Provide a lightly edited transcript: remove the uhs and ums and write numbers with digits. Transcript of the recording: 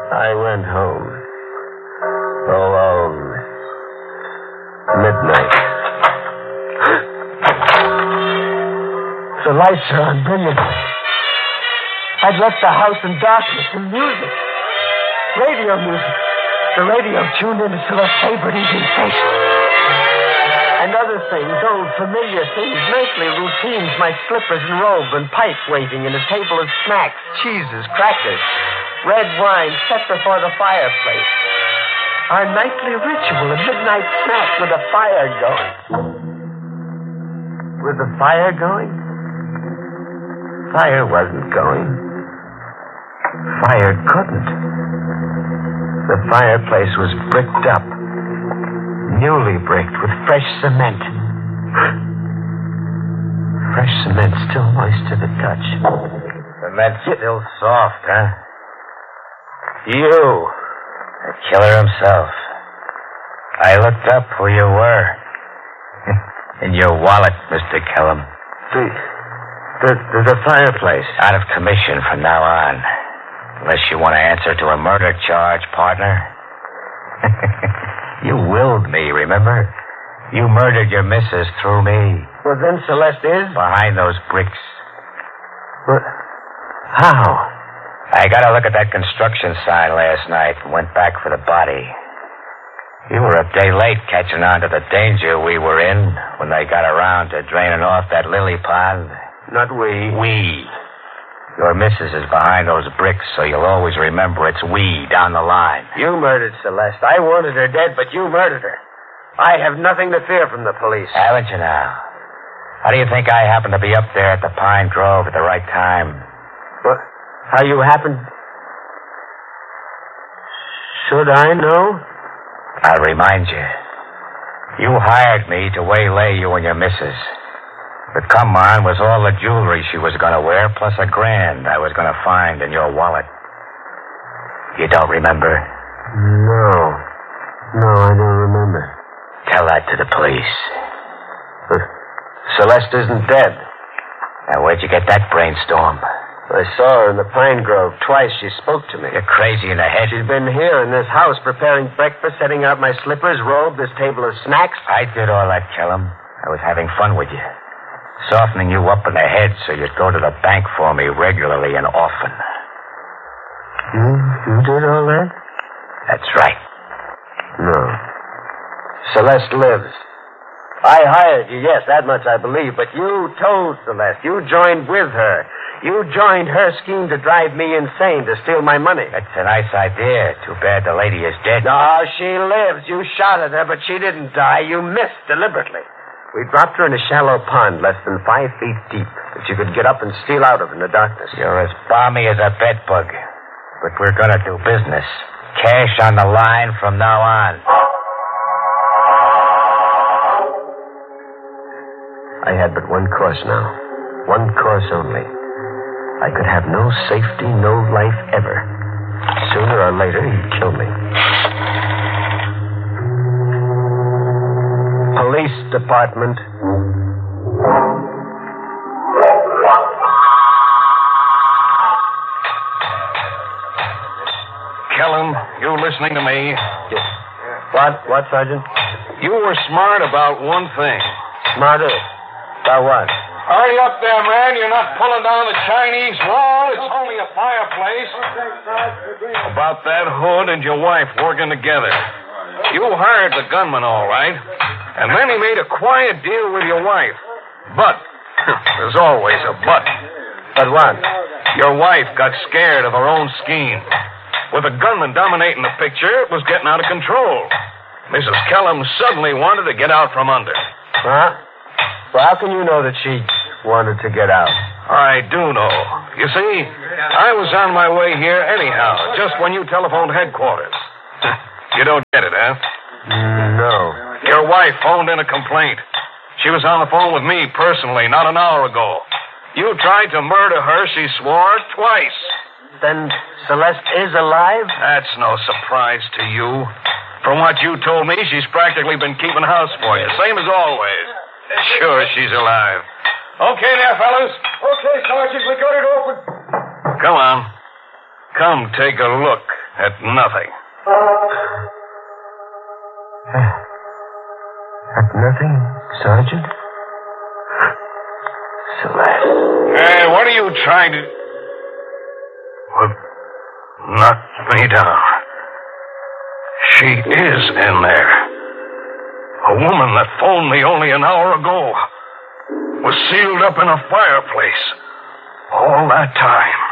I went home. Alone. Midnight. The lights are on brilliantly. I'd left the house in darkness and music. Radio music. The radio tuned into Celeste's favorite evening station. And other things, old familiar things, nightly routines, my slippers and robe and pipe waiting and a table of snacks, cheeses, crackers, red wine set before the fireplace. Our nightly ritual, a midnight snack with a fire going. Was the fire going? Fire wasn't going. Fire couldn't. The fireplace was bricked up. Newly bricked with fresh cement. Fresh cement still moist to the touch. Cement's still soft, huh? You, the killer himself. I looked up who you were. In your wallet, Mr. Kellum. The fireplace. Out of commission from now on. Unless you want to answer to a murder charge, partner. You willed me, remember? You murdered your missus through me. Well, then Celeste is? Behind those bricks. What? How? I got a look at that construction sign last night and went back for the body. You were a day late catching on to the danger we were in when they got around to draining off that lily pond. Not we. We. Your missus is behind those bricks, so you'll always remember it's we down the line. You murdered Celeste. I wanted her dead, but you murdered her. I have nothing to fear from the police. Haven't you now? How do you think I happened to be up there at the Pine Grove at the right time? What? How you happened? Should I know? I'll remind you. You hired me to waylay you and your missus. The come on was all the jewelry she was going to wear, plus $1,000 I was going to find in your wallet. You don't remember? No, I don't remember. Tell that to the police. But Celeste isn't dead. Now, where'd you get that brainstorm? I saw her in the Pine Grove. Twice she spoke to me. You're crazy in the head. She's been here in this house preparing breakfast, setting out my slippers, robe, this table of snacks. I did all that, Kellum. I was having fun with you. Softening you up in the head so you'd go to the bank for me regularly and often. You did all that? That's right. No. Celeste lives. I hired you, yes, that much I believe, but you told Celeste. You joined with her. You joined her scheme to drive me insane, to steal my money. That's a nice idea. Too bad the lady is dead. No, she lives. You shot at her, but she didn't die. You missed deliberately. We dropped her in a shallow pond less than 5 feet deep that you could get up and steal out of in the darkness. You're as balmy as a bedbug. But we're going to do business. Cash on the line from now on. I had but one course now. One course only. I could have no safety, no life ever. Sooner or later, he'd kill me. Police Department. Kellum, you listening to me? Yes. What, Sergeant? You were smart about one thing. Smarter? About what? Hurry up there, man. You're not pulling down the Chinese wall. It's only a fireplace. About that hood and your wife working together. You hired the gunman, all right. And then he made a quiet deal with your wife. But, there's always a but. But what? Your wife got scared of her own scheme. With the gunman dominating the picture, it was getting out of control. Mrs. Kellum suddenly wanted to get out from under. Huh? Well, how can you know that she wanted to get out? I do know. You see, I was on my way here anyhow, just when you telephoned headquarters. You don't get it, huh? No. Your wife phoned in a complaint. She was on the phone with me personally not an hour ago. You tried to murder her, she swore, twice. Then Celeste is alive? That's no surprise to you. From what you told me, she's practically been keeping house for you, same as always. Sure, she's alive. Okay there, fellas. Okay, Sergeant, we got it open. Come on. Come take a look. At nothing. At nothing, Sergeant? Celeste. Hey, what are you trying to... Well, knock me down. She is in there. A woman that phoned me only an hour ago was sealed up in a fireplace. All that time.